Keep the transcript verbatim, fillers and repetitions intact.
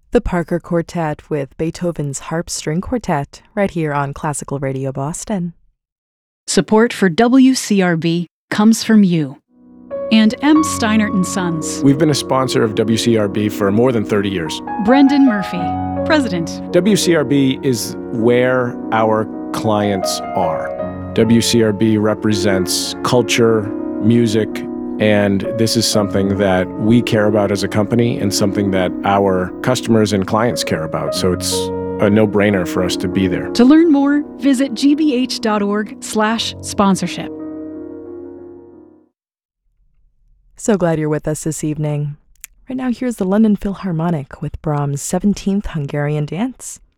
The Parker Quartet with Beethoven's Harp String Quartet, right here on Classical Radio Boston. Support for W C R B comes from you and M. Steinert and Sons. We've been a sponsor of W C R B for more than thirty years. Brendan Murphy, President. W C R B is where our clients are. W C R B represents culture, music, and this is something that we care about as a company and something that our customers and clients care about. So it's a no-brainer for us to be there. To learn more, visit gbh.org slash sponsorship. So glad you're with us this evening. Right now, here's the London Philharmonic with Brahms' seventeenth Hungarian Dance.